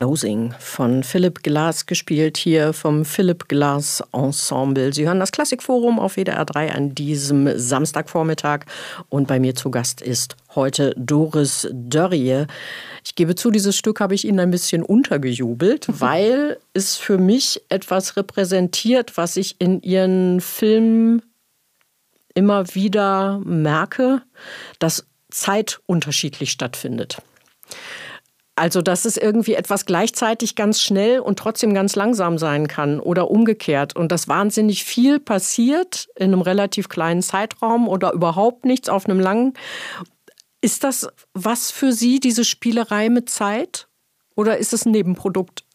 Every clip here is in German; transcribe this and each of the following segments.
Dosing von Philip Glass, gespielt hier vom Philip Glass Ensemble. Sie hören das Klassikforum auf WDR 3 an diesem Samstagvormittag und bei mir zu Gast ist heute Doris Dörrie. Ich gebe zu, dieses Stück habe ich Ihnen ein bisschen untergejubelt, weil es für mich etwas repräsentiert, was ich in Ihren Filmen immer wieder merke, dass Zeit unterschiedlich stattfindet. Also, dass es irgendwie etwas gleichzeitig ganz schnell und trotzdem ganz langsam sein kann oder umgekehrt. Und dass wahnsinnig viel passiert in einem relativ kleinen Zeitraum oder überhaupt nichts auf einem langen. Ist das was für Sie, diese Spielerei mit Zeit? Oder ist es ein Nebenprodukt?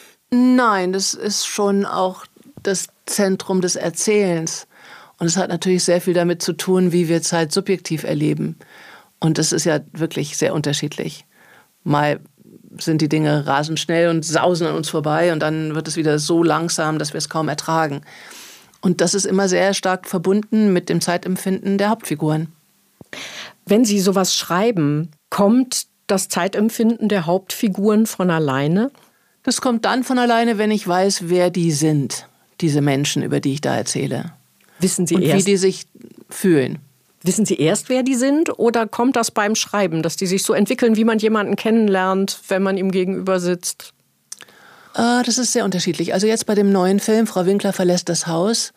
Nein, das ist schon auch das Zentrum des Erzählens. Und es hat natürlich sehr viel damit zu tun, wie wir Zeit subjektiv erleben. Und das ist ja wirklich sehr unterschiedlich. Mal sind die Dinge rasend schnell und sausen an uns vorbei und dann wird es wieder so langsam, dass wir es kaum ertragen. Und das ist immer sehr stark verbunden mit dem Zeitempfinden der Hauptfiguren. Wenn Sie sowas schreiben, kommt das Zeitempfinden der Hauptfiguren von alleine? Das kommt dann von alleine, wenn ich weiß, wer die sind, diese Menschen, über die ich da erzähle. Wissen Sie und erst, wie die sich fühlen. Wissen Sie erst, wer die sind, oder kommt das beim Schreiben, dass die sich so entwickeln, wie man jemanden kennenlernt, wenn man ihm gegenüber sitzt? Das ist sehr unterschiedlich. Also jetzt bei dem neuen Film, Frau Winkler verlässt das Haus,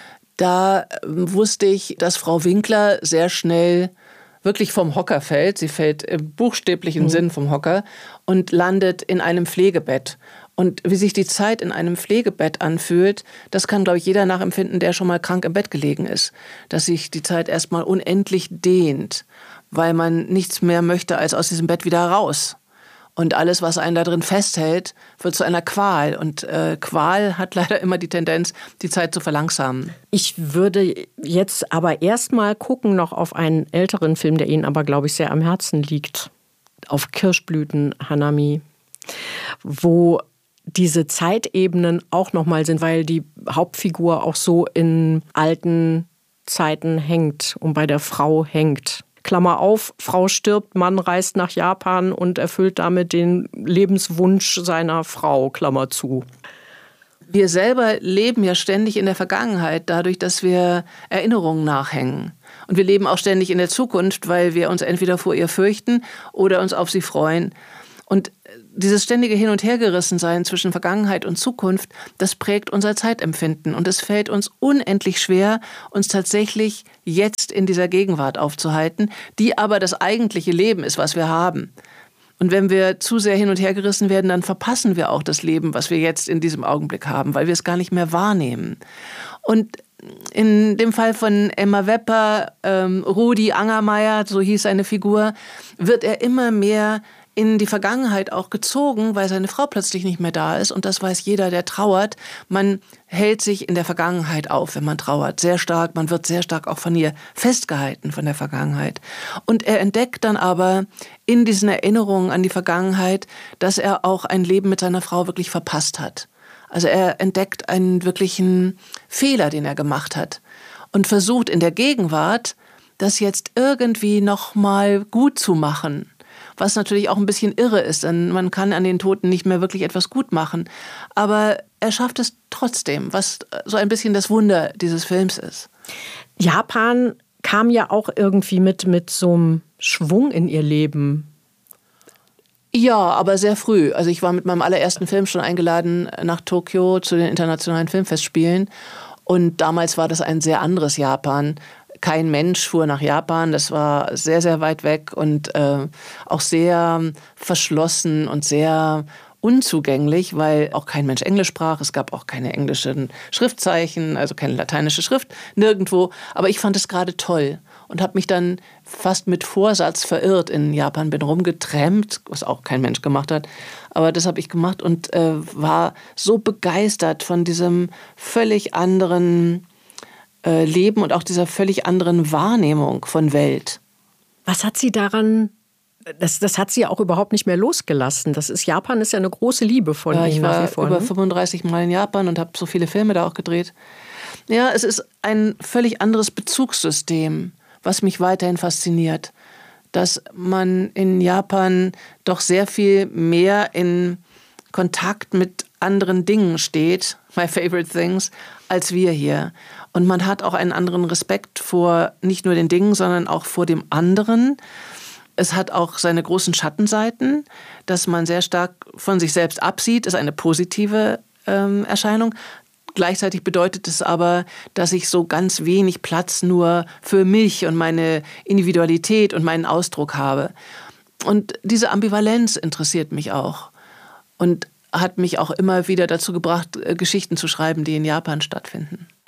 da wusste ich, dass Frau Winkler sehr schnell wirklich vom Hocker fällt. Sie fällt im buchstäblichen Sinn vom Hocker und landet in einem Pflegebett. Und wie sich die Zeit in einem Pflegebett anfühlt, das kann, glaube ich, jeder nachempfinden, der schon mal krank im Bett gelegen ist. Dass sich die Zeit erstmal unendlich dehnt, weil man nichts mehr möchte, als aus diesem Bett wieder raus. Und alles, was einen da drin festhält, wird zu einer Qual. Und Qual hat leider immer die Tendenz, die Zeit zu verlangsamen. Ich würde jetzt aber erst mal gucken noch auf einen älteren Film, der Ihnen aber, glaube ich, sehr am Herzen liegt. Auf Kirschblüten, Hanami, wo diese Zeitebenen auch nochmal sind, weil die Hauptfigur auch so in alten Zeiten hängt und bei der Frau hängt. Klammer auf, Frau stirbt, Mann reist nach Japan und erfüllt damit den Lebenswunsch seiner Frau, Klammer zu. Wir selber leben ja ständig in der Vergangenheit, dadurch, dass wir Erinnerungen nachhängen. Und wir leben auch ständig in der Zukunft, weil wir uns entweder vor ihr fürchten oder uns auf sie freuen. Und dieses ständige Hin- und Hergerissensein zwischen Vergangenheit und Zukunft, das prägt unser Zeitempfinden. Und es fällt uns unendlich schwer, uns tatsächlich jetzt in dieser Gegenwart aufzuhalten, die aber das eigentliche Leben ist, was wir haben. Und wenn wir zu sehr hin und her gerissen werden, dann verpassen wir auch das Leben, was wir jetzt in diesem Augenblick haben, weil wir es gar nicht mehr wahrnehmen. Und in dem Fall von Emma Wepper, Rudi Angermeier, so hieß seine Figur, wird er immer mehr in die Vergangenheit auch gezogen, weil seine Frau plötzlich nicht mehr da ist. Und das weiß jeder, der trauert. Man hält sich in der Vergangenheit auf, wenn man trauert. Sehr stark. Man wird sehr stark auch von ihr festgehalten, von der Vergangenheit. Und er entdeckt dann aber in diesen Erinnerungen an die Vergangenheit, dass er auch ein Leben mit seiner Frau wirklich verpasst hat. Also er entdeckt einen wirklichen Fehler, den er gemacht hat. Und versucht in der Gegenwart, das jetzt irgendwie noch mal gut zu machen. Was natürlich auch ein bisschen irre ist, denn man kann an den Toten nicht mehr wirklich etwas gut machen. Aber er schafft es trotzdem, was so ein bisschen das Wunder dieses Films ist. Japan kam ja auch irgendwie mit so einem Schwung in ihr Leben. Ja, aber sehr früh. Also ich war mit meinem allerersten Film schon eingeladen nach Tokio zu den internationalen Filmfestspielen. Und damals war das ein sehr anderes Japan. Kein Mensch fuhr nach Japan, das war sehr, sehr weit weg und auch sehr verschlossen und sehr unzugänglich, weil auch kein Mensch Englisch sprach. Es gab auch keine englischen Schriftzeichen, also keine lateinische Schrift, nirgendwo. Aber ich fand es gerade toll und habe mich dann fast mit Vorsatz verirrt in Japan, bin rumgetrampt, was auch kein Mensch gemacht hat. Aber das habe ich gemacht und war so begeistert von diesem völlig anderen Leben und auch dieser völlig anderen Wahrnehmung von Welt. Was hat Sie daran, das hat Sie ja auch überhaupt nicht mehr losgelassen. Japan ist ja eine große Liebe von Ihnen nach wie vor. Ich war über 35 Mal in Japan und habe so viele Filme da auch gedreht. Ja, es ist ein völlig anderes Bezugssystem, was mich weiterhin fasziniert. Dass man in Japan doch sehr viel mehr in Kontakt mit anderen Dingen steht, my favorite things, als wir hier. Und man hat auch einen anderen Respekt vor nicht nur den Dingen, sondern auch vor dem anderen. Es hat auch seine großen Schattenseiten, dass man sehr stark von sich selbst absieht, ist eine positive Erscheinung. Gleichzeitig bedeutet es aber, dass ich so ganz wenig Platz nur für mich und meine Individualität und meinen Ausdruck habe. Und diese Ambivalenz interessiert mich auch und hat mich auch immer wieder dazu gebracht, Geschichten zu schreiben, die in Japan stattfinden.